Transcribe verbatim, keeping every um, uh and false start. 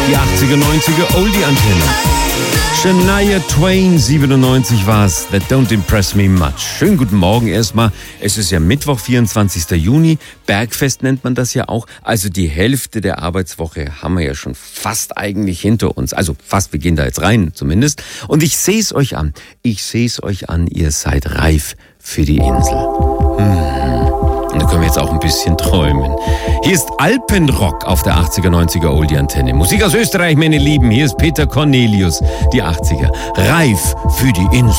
Die achtziger, neunziger Oldie-Antenne. Shania Twain, siebenundneunzig war's. That don't impress me much. Schönen guten Morgen erstmal. Es ist ja Mittwoch, vierundzwanzigster Juni. Bergfest nennt man das ja auch. Also die Hälfte der Arbeitswoche haben wir ja schon fast eigentlich hinter uns. Also fast, wir gehen da jetzt rein zumindest. Und ich sehe es euch an. Ich sehe es euch an. Ihr seid reif für die Insel. Hm. Und da können wir jetzt auch ein bisschen träumen. Hier ist Alpenrock auf der achtziger, neunziger Oldie-Antenne. Musik aus Österreich, meine Lieben. Hier ist Peter Cornelius, die achtziger. Reif für die Insel.